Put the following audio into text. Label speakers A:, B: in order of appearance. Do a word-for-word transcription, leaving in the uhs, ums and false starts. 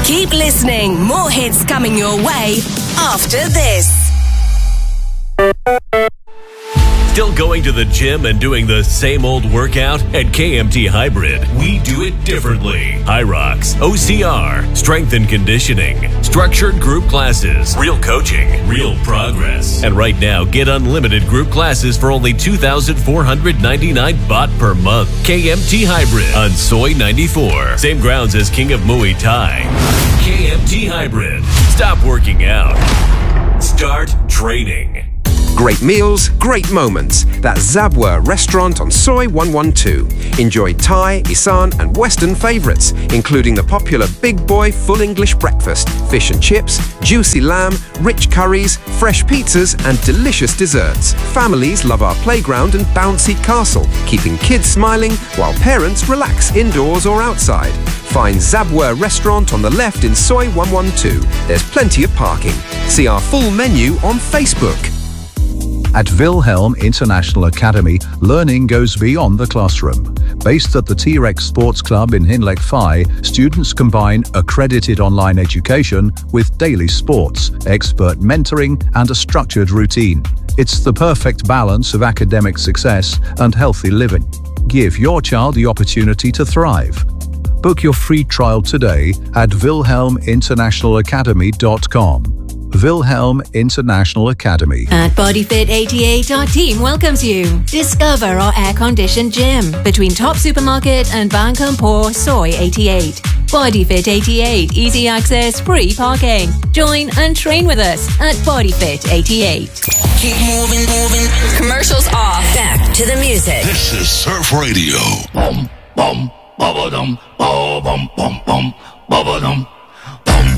A: Keep listening. More hits coming your way after this.
B: Still going to the gym and doing the same old workout? At K M T Hybrid, we do it differently. Hyrox, O C R, strength and conditioning, structured group classes, real coaching, real progress. And right now, get unlimited group classes for only two thousand four hundred ninety-nine baht per month. K M T Hybrid on Soy ninety-four. Same grounds as King of Muay Thai. K M T Hybrid. Stop working out. Start training.
C: Great meals, great moments. That's Zabwa Restaurant on Soy one twelve. Enjoy Thai, Isan and Western favourites, including the popular Big Boy Full English Breakfast, fish and chips, juicy lamb, rich curries, fresh pizzas and delicious desserts. Families love our playground and bouncy castle, keeping kids smiling while parents relax indoors or outside. Find Zabwa Restaurant on the left in Soy one twelve. There's plenty of parking. See our full menu on Facebook.
D: At Wilhelm International Academy, learning goes beyond the classroom. Based at the T-Rex Sports Club in Hinlek Phi, students combine accredited online education with daily sports, expert mentoring, and a structured routine. It's the perfect balance of academic success and healthy living. Give your child the opportunity to thrive. Book your free trial today at wilhelm international academy dot com. Wilhelm International Academy.
E: At BodyFit eighty-eight, our team welcomes you. Discover our air-conditioned gym between Top Supermarket and Bang Kampor Soy eighty-eight. BodyFit eighty-eight, easy access, free parking. Join and train with us at BodyFit eighty-eight.
A: Keep moving, moving. Commercials off. Back to the music.
F: This is Surf Radio. Bum, bum, ba-ba-dum, ba-bum, bum, bum, ba-ba-dum.